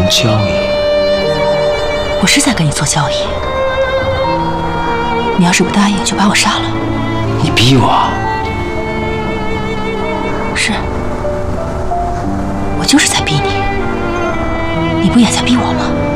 交易。 我是在跟你做交易。你要是不答应，就把我杀了。 你逼我？ 是，我就是在逼你。你不也在逼我吗？